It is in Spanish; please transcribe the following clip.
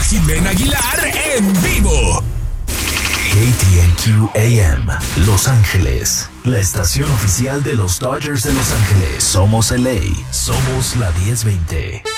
Jimena Aguilar en vivo. KTNQ AM, Los Ángeles, la estación oficial de los Dodgers de Los Ángeles. Somos LA, somos la 1020.